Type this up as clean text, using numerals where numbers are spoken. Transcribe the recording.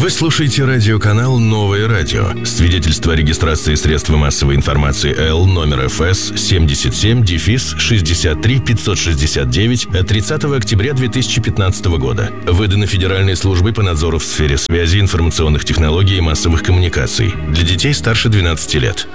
Вы слушаете радиоканал «Новое радио». Свидетельство о регистрации средств массовой информации Л номер ФС 77-63-569 от 30 октября 2015 года. Выдано Федеральной службой по надзору в сфере связи, информационных технологий и массовых коммуникаций. Для детей старше 12 лет.